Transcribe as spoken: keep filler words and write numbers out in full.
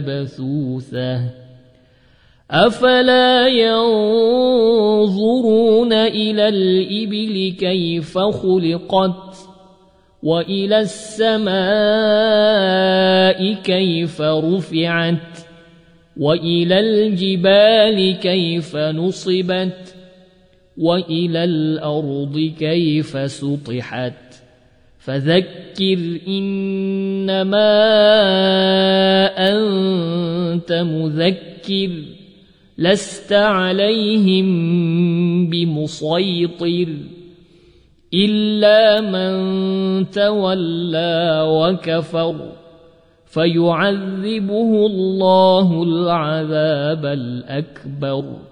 بثوثة أفلا ينظرون إلى الإبل كيف خلقت وإلى السماء كيف رفعت وإلى الجبال كيف نصبت وإلى الأرض كيف سطحت فذكر إنما أنت مذكر لست عليهم بمسيطر إلا من تولى وكفر فيعذبه الله العذاب الأكبر